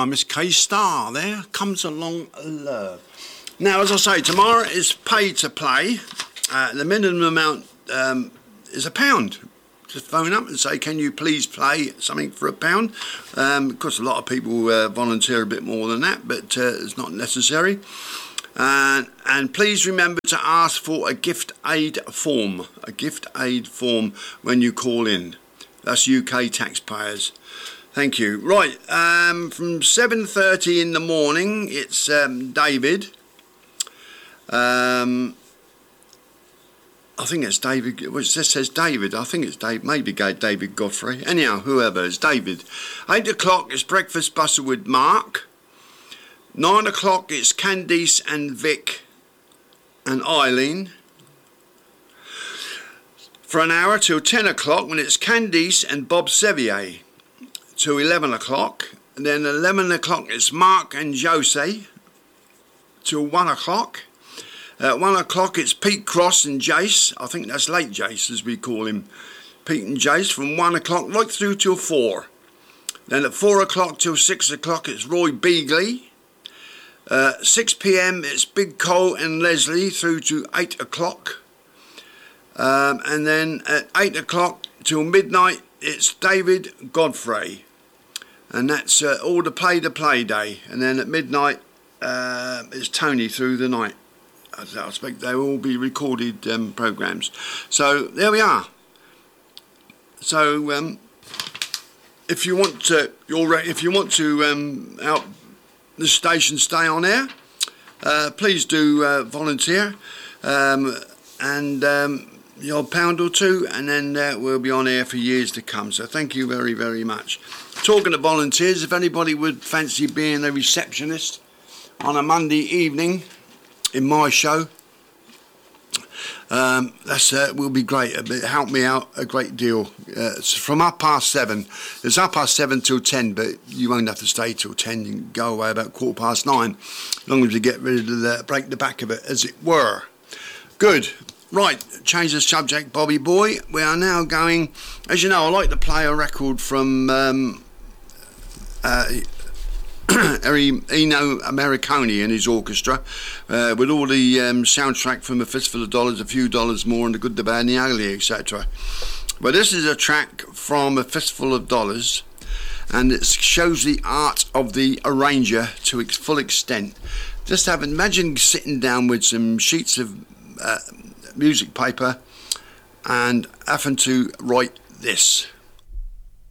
Miss K Star. There comes along love. Now, as I say, tomorrow is pay to play. The minimum amount is £1. Just phone up and say, can you please play something for £1? Of course, a lot of people volunteer a bit more than that, but it's not necessary. And please remember to ask for a gift aid form. A gift aid form when you call in. That's UK taxpayers. Thank you. Right, from 7:30 in the morning, it's David. I think it's David. Well, it just says David. I think it's Dave. Maybe David Godfrey. Anyhow, whoever, it's David. 8 o'clock is Breakfast Bustle with Mark. 9 o'clock it's Candice and Vic and Eileen. For an hour till 10 o'clock when it's Candice and Bob Sevier. Till 11 o'clock. And then 11 o'clock it's Mark and Jose. Till 1 o'clock. At 1 o'clock it's Pete Cross and Jace. I think that's late Jace as we call him. Pete and Jace from 1 o'clock right through till 4. Then at 4 o'clock till 6 o'clock it's Roy Beagley. 6 p.m. it's Big Cole and Leslie through to 8 o'clock. And then at 8 o'clock till midnight it's David Godfrey. And that's all the play day. And then at midnight it's Tony through the night. I expect they will all be recorded programmes. So there we are. So if you want to, help the station stay on air, please do volunteer, and the odd £1 or £2, and then we'll be on air for years to come. So thank you very, very much. Talking of volunteers, if anybody would fancy being a receptionist on a Monday evening in my show, that's will be great. It'll help me out a great deal. It's from 7:30. It's 7:30 till 10, but you won't have to stay till 10. You can go away about 9:15, as long as you get rid of break the back of it, as it were. Good. Right, change the subject, Bobby boy. We are now going, as you know, I like to play a record from Ennio Morricone and his orchestra, with all the soundtrack from A Fistful of Dollars, A Few Dollars More, and The Good, the Bad, and the Ugly, etc. Well, this is a track from A Fistful of Dollars, and it shows the art of the arranger to its full extent. Just imagine sitting down with some sheets of music paper and having to write this.